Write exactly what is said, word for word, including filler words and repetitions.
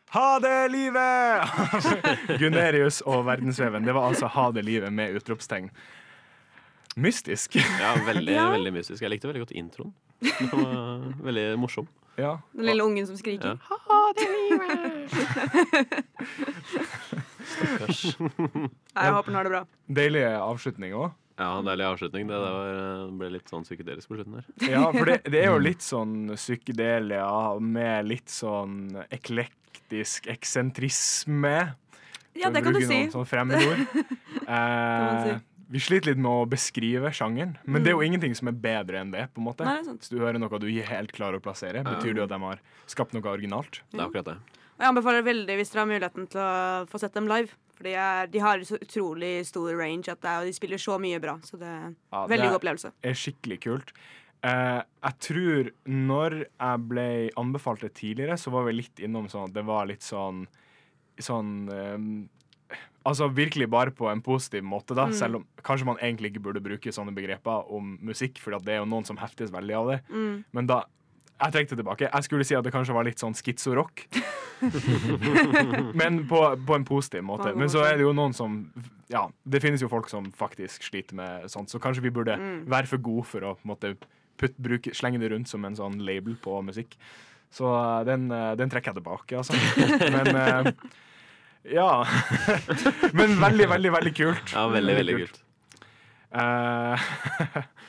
Ha det, livet! Gunerius og verdensveven. Det var altså ha det, livet med utropstegn. Mystisk. Ja, veldig, Ja. veldig mystisk. Jeg likte veldig godt introen. Den var veldig morsom. Ja. Den lille ungen som skriker. Ja. Stakkars. Nei, jeg håper den har det bra. Deilig avslutning òg. Ja, deilig avslutning. Det der var, det ble litt sånn psykedelisk på slutten her. Ja, for det, det er jo litt sånn psykedelia med litt sånn eklektisk eksentrisme. Ja, For å det kan du bruke si. noen sånn fremmedord. man si. Eh, vi sliter litt med å beskrive sjangeren, men det er jo ingenting som er bedre enn det. på en måte. Nei, det er sant. Hvis du hører noe du ikke helt klarer å plassere, betyr det jo at de har skapt noe originalt. Det er akkurat det. Og jeg anbefaler veldig hvis dere har muligheten til å få sett dem live. For de, er, de har så utrolig stor range at det er, og de spiller så mye bra. Så det er Ja, veldig det god opplevelse. er skikkelig kult. Eh, jeg tror når jeg ble anbefalt det tidligere, så var vi litt innom sånn at det var litt sånn Sånn eh, Altså virkelig bare på en positiv måte, da. Selv om kanskje man egentlig ikke burde bruke sånne begreper om musikk, for det er jo noen som heftes veldig av det. Men da jeg trekker det tilbake. Jeg skulle si at det kanskje var litt sånn skizorock. Men på, på en positiv måte. Men så er det jo noen som Ja, det finnes jo folk som faktisk sliter med sånt, så kanskje vi burde være for gode for å på en måte putt, bruke, slenge det rundt som en sånn label på musikk. Så uh, den, uh, den trekker jeg tilbake, altså. Men uh, ja. Men veldig, veldig, veldig kult. Ja, veldig, veldig kult. Uh,